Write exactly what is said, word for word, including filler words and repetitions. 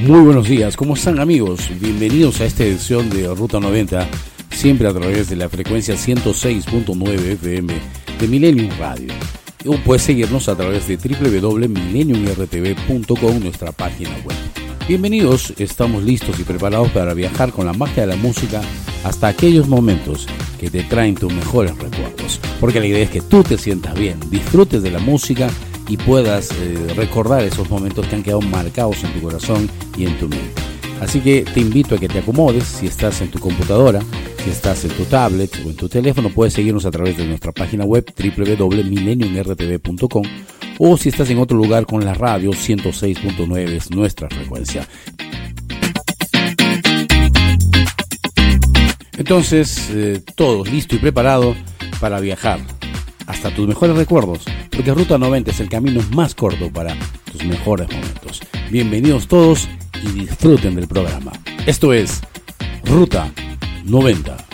Muy buenos días, ¿cómo están amigos? Bienvenidos a esta edición de Ruta noventa, siempre a través de la frecuencia ciento seis punto nueve F M de Millennium Radio. O puedes seguirnos a través de doble u doble u doble u punto millennium r t v punto com, nuestra página web. Bienvenidos, estamos listos y preparados para viajar con la magia de la música hasta aquellos momentos que te traen tus mejores recuerdos. Porque la idea es que tú te sientas bien, disfrutes de la música y puedas eh, recordar esos momentos que han quedado marcados en tu corazón y en tu mente. Así que te invito a que te acomodes. Si estás en tu computadora, si estás en tu tablet o en tu teléfono, puedes seguirnos a través de nuestra página web doble u doble u doble u punto millennium r t v punto com, o si estás en otro lugar con la radio ciento seis punto nueve es nuestra frecuencia. Entonces, eh, todos listo y preparado para viajar hasta tus mejores recuerdos, porque Ruta noventa es el camino más corto para tus mejores momentos. Bienvenidos todos y disfruten del programa. Esto es Ruta noventa.